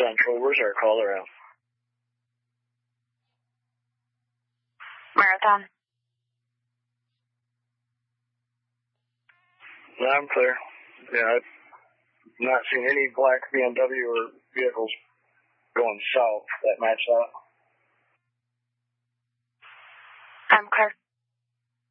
Central. Where's our caller at? Marathon. No, I'm clear. Yeah, I've not seen any black BMW or vehicles going south that match that.